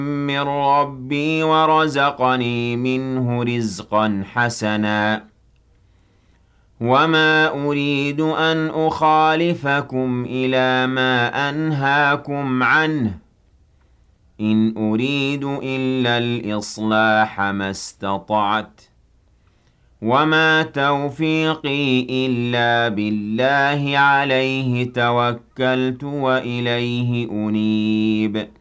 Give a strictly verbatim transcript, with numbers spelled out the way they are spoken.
من ربي ورزقني منه رزقا حسنا وما أريد أن أخالفكم إلى ما أنهاكم عنه إن أريد إلا الإصلاح ما استطعت وما توفيقي إلا بالله عليه توكلت وإليه أنيب